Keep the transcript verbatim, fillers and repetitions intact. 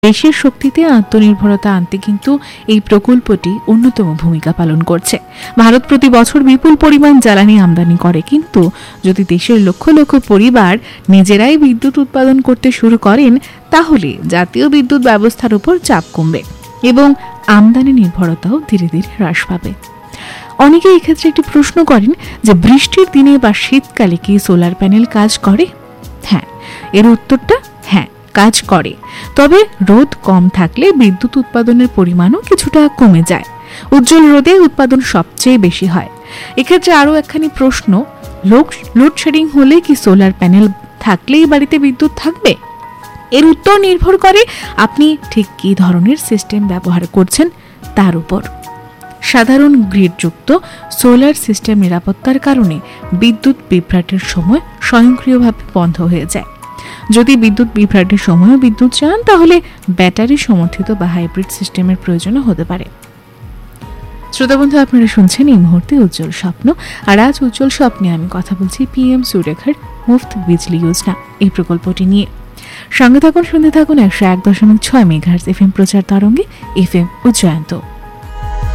দেশের শক্তিতে আত্মনির্ভরতা আনতে কিন্তু এই প্রকল্পটি অন্যতম ভূমিকা পালন করছে। ভারত প্রতি বছর বিপুল পরিমাণ জ্বালানি আমদানি করে, কিন্তু যদি দেশের লক্ষ লক্ষ পরিবার নিজেরাই বিদ্যুৎ উৎপাদন করতে শুরু করেন, তাহলে জাতীয় বিদ্যুৎ ব্যবস্থার উপর চাপ কমবে এবং আমদানি নির্ভরতাও ধীরে ধীরে হ্রাস পাবে। অনেকে এক্ষেত্রে একটি প্রশ্ন করেন যে বৃষ্টির দিনে বা শীতকালে কি সোলার প্যানেল কাজ করে? হ্যাঁ, এর উত্তরটা হ্যাঁ, কাজ করে। তবে রোদ কম থাকলে বিদ্যুৎ উৎপাদনের পরিমাণও কিছুটা কমে যায়। উজ্জ্বল রোদে উৎপাদন সবচেয়ে বেশি হয়। এক্ষেত্রে আরও একখানি প্রশ্ন, লোডশেডিং হলে কি সোলার প্যানেল থাকলেই বাড়িতে বিদ্যুৎ থাকবে? এর উত্তর নির্ভর করে আপনি ঠিক কী ধরনের সিস্টেম ব্যবহার করছেন তার উপর। সাধারণ গ্রিডযুক্ত সোলার সিস্টেম নিরাপত্তার কারণে বিদ্যুৎ বিভ্রাটের সময় স্বয়ংক্রিয়ভাবে বন্ধ হয়ে যায়। যদি বিদ্যুৎ বিভ্রাটের সময়ও বিদ্যুৎ চান, তাহলে ব্যাটারি সমর্থিত বা হাইব্রিড সিস্টেমের প্রয়োজনও হতে পারে। শ্রোতা বন্ধু, আপনারা শুনছেন এই মুহূর্তে উজ্জ্বল স্বপ্ন। আর আজ উজ্জ্বল স্বপ্নে আমি কথা বলছি পিএম সূর্যঘর মুফত বিজলি যোজনা এই প্রকল্পটি নিয়ে। সঙ্গে থাকুন, শুনতে থাকুন একশো এক দশমিক ছয় মেগাহার্জ এফ এম প্রচার তরঙ্গে এফ এম উজ্জয়ন্ত।